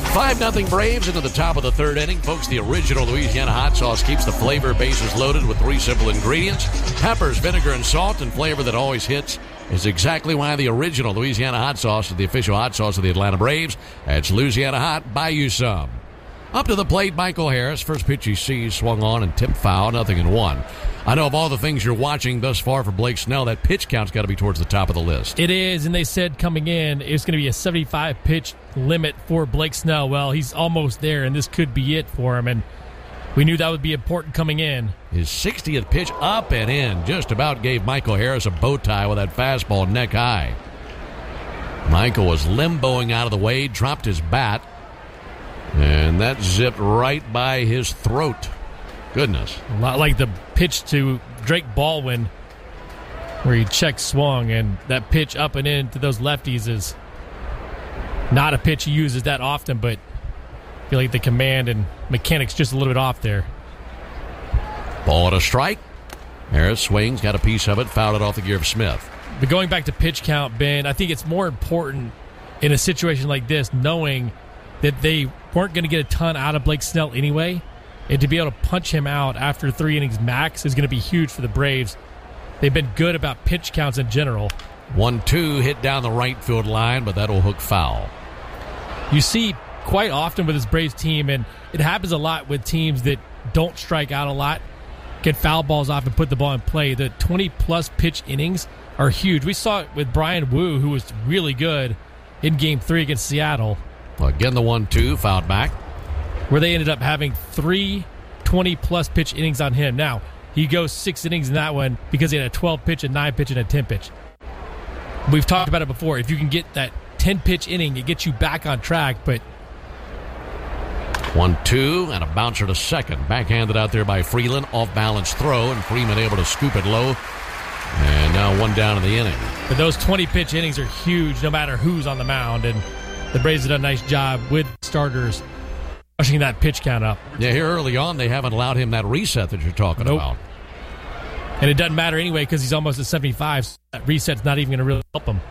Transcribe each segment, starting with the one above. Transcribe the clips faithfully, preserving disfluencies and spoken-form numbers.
five nothing Braves into the top of the third inning. Folks, the original Louisiana hot sauce keeps the flavor bases loaded with three simple ingredients. Peppers, vinegar, and salt, and flavor that always hits is exactly why the original Louisiana hot sauce is the official hot sauce of the Atlanta Braves. That's Louisiana Hot. Buy you some. Up to the plate, Michael Harris. First pitch he sees, swung on and tipped foul, nothing in one. I know of all the things you're watching thus far for Blake Snell, that pitch count's got to be towards the top of the list. It is, and they said coming in it's going to be a seventy-five pitch limit for Blake Snell. Well, he's almost there, and this could be it for him, and we knew that would be important coming in. His sixtieth pitch up and in just about gave Michael Harris a bow tie with that fastball neck high. Michael was limboing out of the way, dropped his bat, and that zipped right by his throat. Goodness. A lot like the pitch to Drake Baldwin where he check swung, and that pitch up and in to those lefties is not a pitch he uses that often, but I feel like the command and mechanics just a little bit off there. Ball at a strike. Harris swings, got a piece of it, fouled it off the gear of Smith. But going back to pitch count, Ben, I think it's more important in a situation like this knowing that they weren't going to get a ton out of Blake Snell anyway. And to be able to punch him out after three innings max is going to be huge for the Braves. They've been good about pitch counts in general. one two hit down the right field line, but that'll hook foul. You see quite often with this Braves team, and it happens a lot with teams that don't strike out a lot, get foul balls off and put the ball in play. The twenty-plus pitch innings are huge. We saw it with Brian Wu, who was really good in Game three against Seattle. Well, again, the one two fouled back, where they ended up having three twenty-plus pitch innings on him. Now, he goes six innings in that one because he had a twelve-pitch, a nine-pitch, and a ten-pitch. We've talked about it before. If you can get that ten-pitch inning, it gets you back on track, but... one two and a bouncer to second. Backhanded out there by Freeland. Off-balance throw, and Freeman able to scoop it low. And now one down in the inning. But those twenty-pitch innings are huge no matter who's on the mound, and the Braves have done a nice job with starters pushing that pitch count up. Yeah, here early on, they haven't allowed him that reset that you're talking nope. about. And it doesn't matter anyway because he's almost at seventy-five, so that reset's not even going to really help him.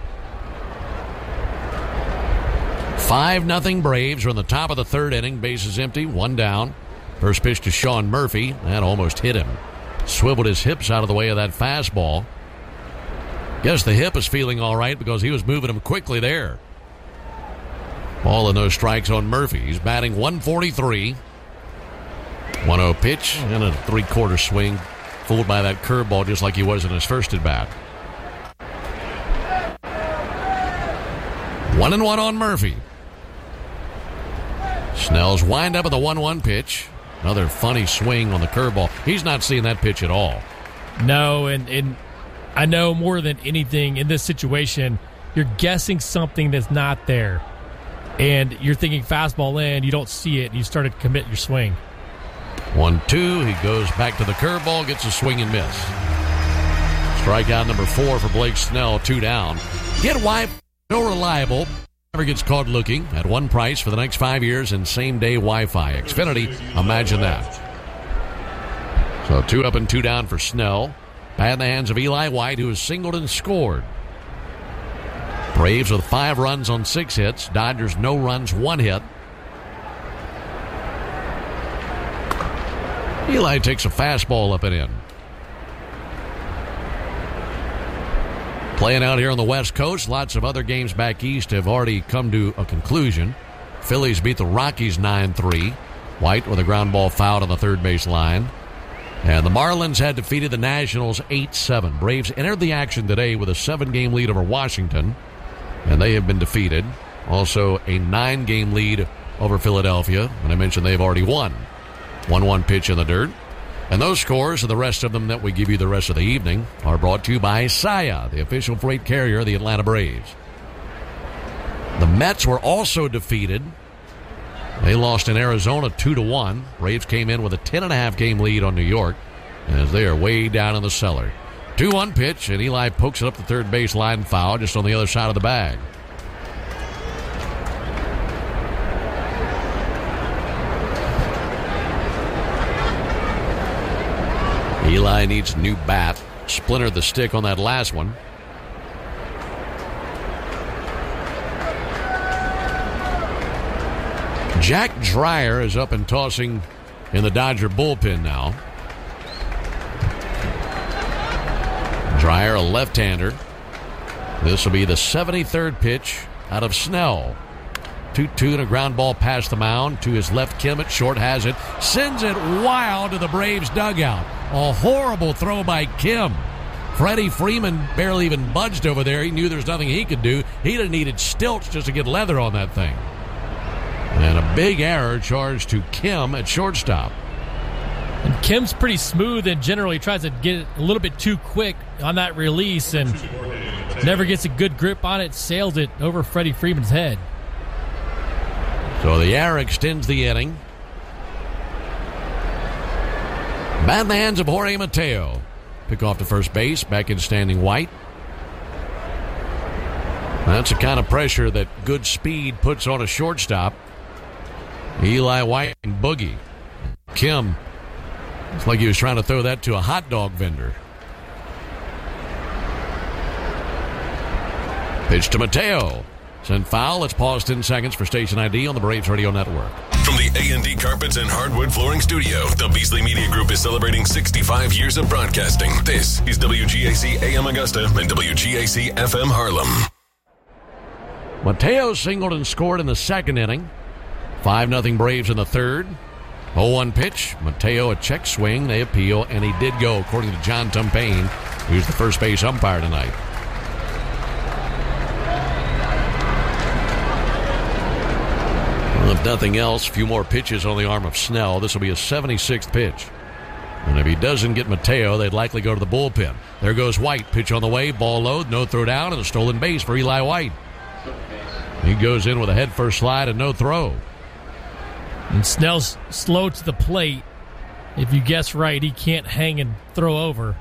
five nothing Braves are in the top of the third inning. Bases empty, one down. First pitch to Sean Murphy. That almost hit him. Swiveled his hips out of the way of that fastball. Guess the hip is feeling all right because he was moving him quickly there. Ball and no strikes on Murphy. He's batting one forty-three. one oh pitch and a three-quarter swing. Fooled by that curveball just like he was in his first at-bat. One and one on Murphy. Snell's wind up at the one one pitch. Another funny swing on the curveball. He's not seeing that pitch at all. No, and, and I know more than anything in this situation, you're guessing something that's not there. And you're thinking fastball in, you don't see it, and you start to commit your swing. one two, he goes back to the curveball, gets a swing and miss. Strikeout number four for Blake Snell, two down. Get Wi-Fi, so reliable, never gets caught looking, at one price for the next five years and same-day Wi-Fi. Xfinity, imagine that. So two up and two down for Snell. Bat in the hands of Eli White, who has singled and scored. Braves with five runs on six hits. Dodgers no runs, one hit. Eli takes a fastball up and in. Playing out here on the West Coast, lots of other games back east have already come to a conclusion. Phillies beat the Rockies nine three. White with a ground ball fouled on the third base line. And the Marlins had defeated the Nationals eight seven. Braves entered the action today with a seven-game lead over Washington, and they have been defeated. Also a nine-game lead over Philadelphia, and I mentioned they've already won. one one pitch in the dirt. And those scores and the rest of them that we give you the rest of the evening are brought to you by Saia, the official freight carrier of the Atlanta Braves. The Mets were also defeated. They lost in Arizona two to one. Braves came in with a ten and a half game lead on New York as they are way down in the cellar. two one pitch, and Eli pokes it up the third base line, foul just on the other side of the bag. Eli needs a new bat. Splintered the stick on that last one. Jack Dreyer is up and tossing in the Dodger bullpen now. Dreyer, a left-hander. This will be the seventy-third pitch out of Snell. two two and a ground ball past the mound to his left. Kim at short has it. Sends it wild to the Braves dugout. A horrible throw by Kim. Freddie Freeman barely even budged over there. He knew there was nothing he could do. He'd have needed stilts just to get leather on that thing. And a big error charged to Kim at shortstop. And Kim's pretty smooth and generally tries to get it a little bit too quick on that release and never gets a good grip on it, sails it over Freddie Freeman's head. So the error extends the inning. Bat in the hands of Jorge Mateo. Pick off to first base, back in standing White. That's the kind of pressure that good speed puts on a shortstop. Eli White and Boogie. Kim, it's like he was trying to throw that to a hot dog vendor. Pitch to Mateo. Sent foul. Let's pause ten seconds for station I D on the Braves Radio Network. From the A and D Carpets and Hardwood Flooring Studio, the Beasley Media Group is celebrating sixty-five years of broadcasting. This is W G A C A M Augusta and W G A C F M Harlem. Mateo singled and scored in the second inning. five nothing Braves in the third. oh one pitch. Mateo a check swing. They appeal, and he did go, according to John Tumpain, who's the first base umpire tonight. Well, if nothing else, a few more pitches on the arm of Snell. This will be a seventy-sixth pitch. And if he doesn't get Mateo, they'd likely go to the bullpen. There goes White. Pitch on the way. Ball low. No throw down, and a stolen base for Eli White. He goes in with a head-first slide and no throw. And Snell's slow to the plate. If you guess right, he can't hang and throw over.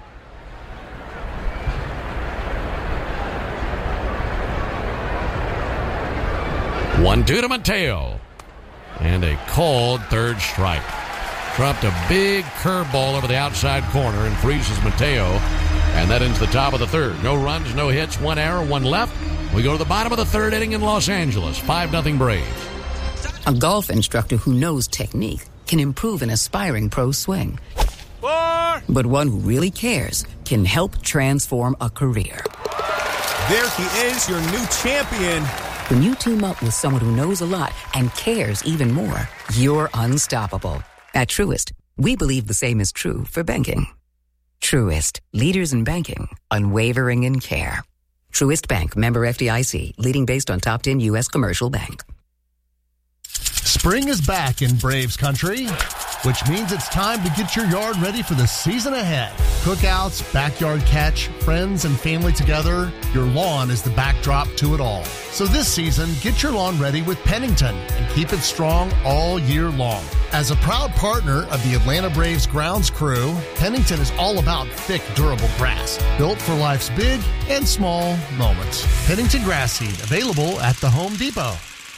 one two to Mateo. And a called third strike. Dropped a big curveball over the outside corner and freezes Mateo. And that ends the top of the third. No runs, no hits, one error, one left. We go to the bottom of the third inning in Los Angeles. five nothing Braves. A golf instructor who knows technique can improve an aspiring pro swing. Four. But one who really cares can help transform a career. There he is, your new champion. When you team up with someone who knows a lot and cares even more, you're unstoppable. At Truist, we believe the same is true for banking. Truist, leaders in banking, unwavering in care. Truist Bank, member F D I C, leading based on top ten U S commercial bank. Spring is back in Braves country, which means it's time to get your yard ready for the season ahead. Cookouts, backyard catch, friends and family together, your lawn is the backdrop to it all. So this season, get your lawn ready with Pennington and keep it strong all year long. As a proud partner of the Atlanta Braves grounds crew, Pennington is all about thick, durable grass, built for life's big and small moments. Pennington grass seed, available at the Home Depot.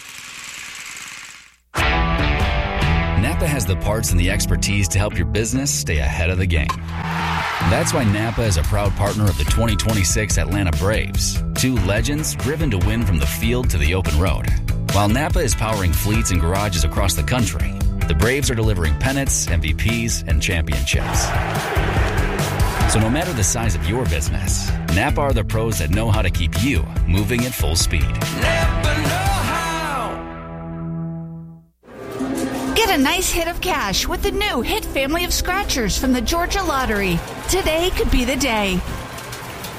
Napa has the parts and the expertise to help your business stay ahead of the game. That's why Napa is a proud partner of the twenty twenty-six Atlanta Braves, two legends driven to win from the field to the open road. While Napa is powering fleets and garages across the country, the Braves are delivering pennants, M V Ps, and championships. So no matter the size of your business, Napa are the pros that know how to keep you moving at full speed. Napa know how. Get a nice hit of cash with the new Hit family of scratchers from the Georgia Lottery. Today could be the day.